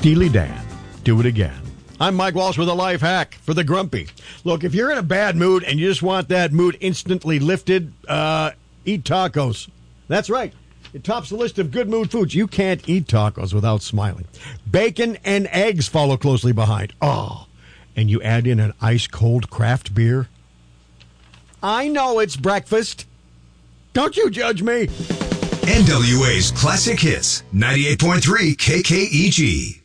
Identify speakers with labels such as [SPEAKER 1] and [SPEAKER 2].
[SPEAKER 1] Steely Dan, Do It Again. I'm Mike Walsh with a life hack for the grumpy. Look, if you're in a bad mood and you just want that mood instantly lifted, eat tacos. That's right. It tops the list of good mood foods. You can't eat tacos without smiling. Bacon and eggs follow closely behind. Oh, and you add in an ice-cold craft beer. I know it's breakfast. Don't you judge me.
[SPEAKER 2] NWA's Classic Hits, 98.3 KKEG.